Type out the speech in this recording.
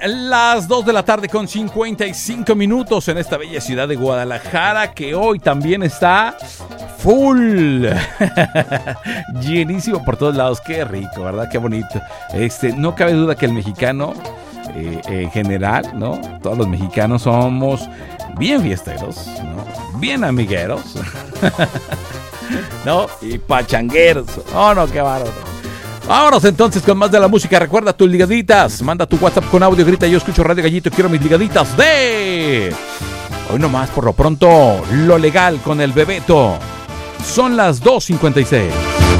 las 2 de la tarde con 55 minutos en esta bella ciudad de Guadalajara, que hoy también está full, llenísimo por todos lados. Qué rico, ¿verdad? Qué bonito. No cabe duda que el mexicano, en general, ¿no? Todos los mexicanos somos bien fiesteros, ¿no? Bien amigueros, ¿no? Y pachangueros. Oh, no, qué bárbaro. Vámonos entonces con más de la música. Recuerda tus ligaditas. Manda tu WhatsApp con audio, grita: yo escucho Radio Gallito, quiero mis ligaditas de... Hoy nomás, por lo pronto, Lo Legal con el Bebeto. Son las 2:56.